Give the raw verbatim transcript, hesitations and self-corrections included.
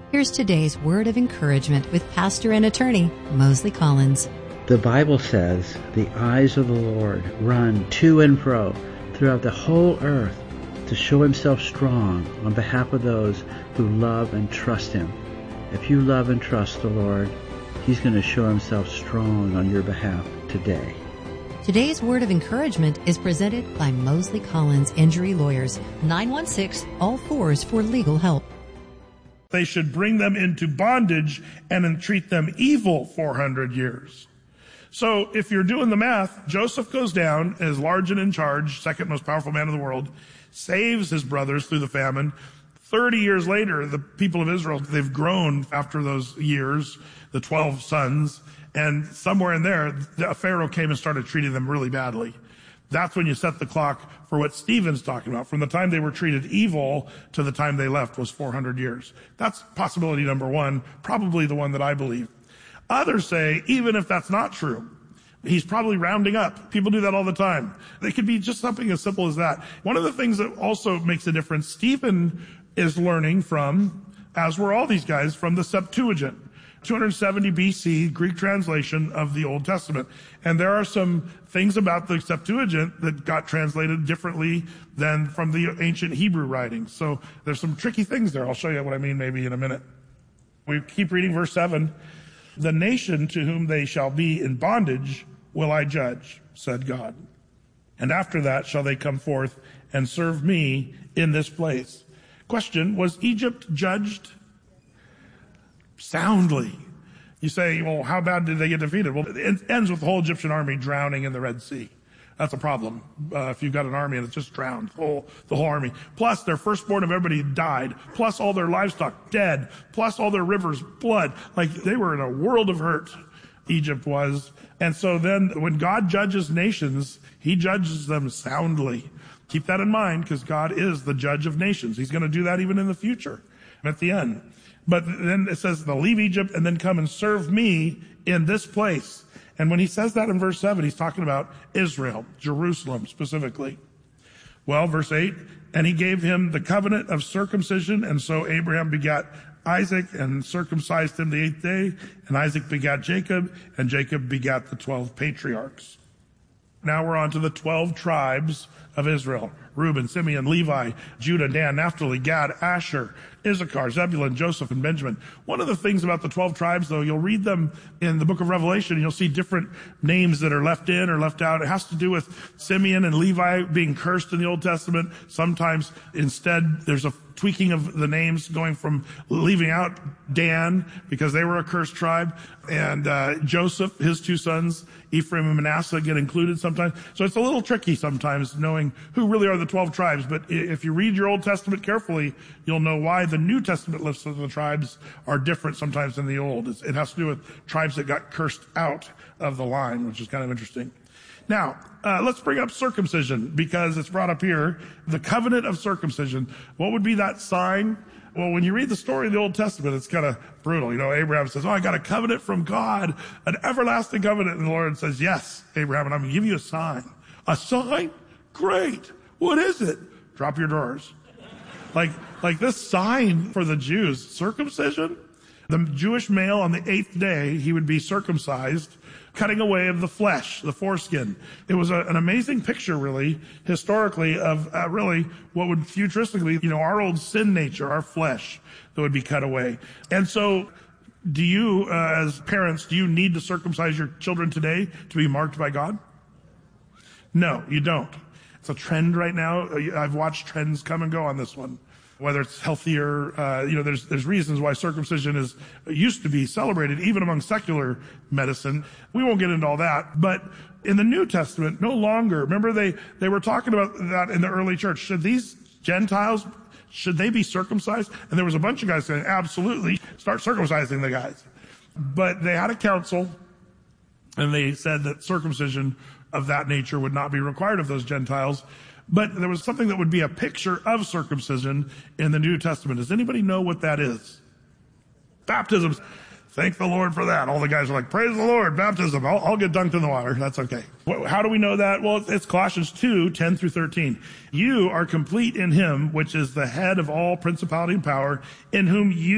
Here's today's word of encouragement with pastor and attorney Mosley Collins. The Bible says, the eyes of the Lord run to and fro throughout the whole earth to show himself strong on behalf of those who love and trust him. If you love and trust the Lord, he's going to show himself strong on your behalf today. Today's word of encouragement is presented by Mosley Collins Injury Lawyers, nine one six, all fours for legal help. They should bring them into bondage and entreat them evil four hundred years. So if you're doing the math, Joseph goes down as large and in charge, second most powerful man in the world, saves his brothers through the famine. thirty years later, the people of Israel, they've grown after those years, the twelve sons, and somewhere in there, the Pharaoh came and started treating them really badly. That's when you set the clock for what Stephen's talking about. From the time they were treated evil to the time they left was four hundred years. That's possibility number one, probably the one that I believe. Others say, even if that's not true, he's probably rounding up. People do that all the time. It could be just something as simple as that. One of the things that also makes a difference, Stephen is learning from, as were all these guys, from the Septuagint. two hundred seventy B C, Greek translation of the Old Testament. And there are some things about the Septuagint that got translated differently than from the ancient Hebrew writings. So there's some tricky things there. I'll show you what I mean maybe in a minute. We keep reading verse seven. The nation to whom they shall be in bondage will I judge, said God. And after that shall they come forth and serve me in this place. Question, was Egypt judged? Soundly. You say, well, how bad did they get defeated? Well, it ends with the whole Egyptian army drowning in the Red Sea. That's a problem. Uh, if you've got an army and it's just drowned, the whole, the whole army. Plus their firstborn of everybody died. Plus all their livestock dead. Plus all their rivers blood. Like they were in a world of hurt, Egypt was. And so then when God judges nations, he judges them soundly. Keep that in mind because God is the judge of nations. He's going to do that even in the future, at the end. But then it says they'll leave Egypt and then come and serve me in this place. And when he says that in verse seven, he's talking about Israel, Jerusalem specifically. Well, verse eight, and he gave him the covenant of circumcision. And so Abraham begat Isaac and circumcised him the eighth day. And Isaac begat Jacob, and Jacob begat the twelve patriarchs. Now we're on to the twelve tribes of Israel. Reuben, Simeon, Levi, Judah, Dan, Naphtali, Gad, Asher, Issachar, Zebulun, Joseph, and Benjamin. One of the things about the twelve tribes, though, you'll read them in the book of Revelation, and you'll see different names that are left in or left out. It has to do with Simeon and Levi being cursed in the Old Testament. Sometimes instead there's a tweaking of the names going from leaving out Dan because they were a cursed tribe, and uh, Joseph, his two sons, Ephraim and Manasseh, get included sometimes. So it's a little tricky sometimes knowing who really are the twelve tribes. But if you read your Old Testament carefully, you'll know why the New Testament lists of the tribes are different sometimes than the Old. It has to do with tribes that got cursed out of the line, which is kind of interesting. Now, uh, let's bring up circumcision because it's brought up here. The covenant of circumcision. What would be that sign? Well, when you read the story of the Old Testament, it's kind of brutal. You know, Abraham says, oh, I got a covenant from God, an everlasting covenant. And the Lord says, yes, Abraham, and I'm going to give you a sign. A sign? Great. What is it? Drop your drawers. Like, like this sign for the Jews, circumcision. The Jewish male on the eighth day, he would be circumcised, cutting away of the flesh, the foreskin. It was a, an amazing picture, really, historically, of uh, really what would futuristically, you know, our old sin nature, our flesh that would be cut away. And so do you, uh, as parents, do you need to circumcise your children today to be marked by God? No, you don't. It's a trend right now. I've watched trends come and go on this one. Whether it's healthier, uh, you know, there's, there's reasons why circumcision is, used to be celebrated even among secular medicine. We won't get into all that, but in the New Testament, no longer, remember they, they were talking about that in the early church. Should these Gentiles, should they be circumcised? And there was a bunch of guys saying, absolutely, start circumcising the guys. But they had a council and they said that circumcision of that nature would not be required of those Gentiles. But there was something that would be a picture of circumcision in the New Testament. Does anybody know what that is? Baptism. Thank the Lord for that. All the guys are like, praise the Lord, baptism. I'll, I'll get dunked in the water. That's okay. How do we know that? Well, it's Colossians two, ten through thirteen. You are complete in him, which is the head of all principality and power, in whom you